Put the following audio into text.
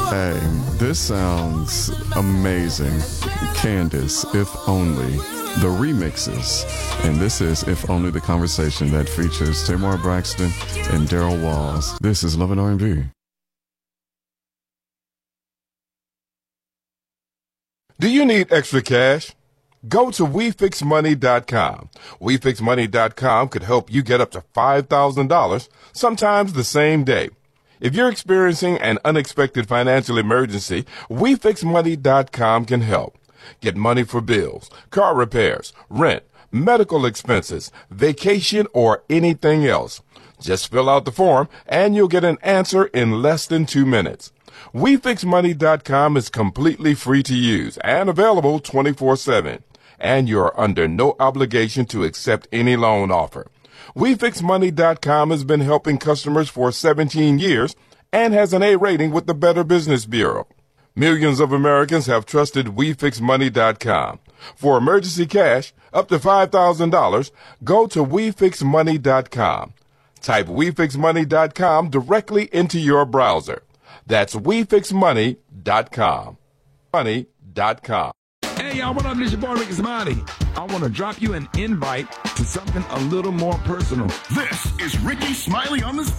Hey, this sounds amazing. Candace, If Only. The remixes. And this is If Only, the conversation that features Tamar Braxton and Daryl Walls. This is Love and R&B. Do you need extra cash? Go to WeFixMoney.com. WeFixMoney.com could help you get up to $5,000, sometimes the same day. If you're experiencing an unexpected financial emergency, WeFixMoney.com can help. Get money for bills, car repairs, rent, medical expenses, vacation, or anything else. Just fill out the form and you'll get an answer in less than 2 minutes. WeFixMoney.com is completely free to use and available 24/7. And you're under no obligation to accept any loan offer. WeFixMoney.com has been helping customers for 17 years and has an A rating with the Better Business Bureau. Millions of Americans have trusted WeFixMoney.com. For emergency cash, up to $5,000, go to WeFixMoney.com. Type WeFixMoney.com directly into your browser. That's WeFixMoney.com. Money.com. Hey, y'all, what up? This your boy, Ricky Smiley. I want to drop you an invite to something a little more personal. This is Ricky Smiley on the